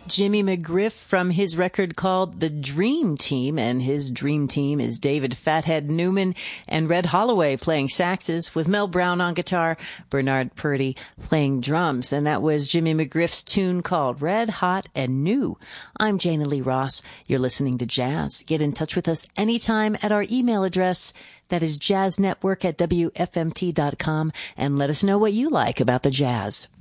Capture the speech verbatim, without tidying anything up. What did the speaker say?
Jimmy McGriff from his record called The Dream Team, and his dream team is David Fathead Newman and Red Holloway playing saxes, with Mel Brown on guitar, Bernard Purdy playing drums. And that was Jimmy McGriff's tune called Red Hot and New. I'm Jana Lee Ross. You're listening to Jazz. Get in touch with us anytime at our email address. That is jazznetwork at W F M T dot com, and let us know what you like about the jazz.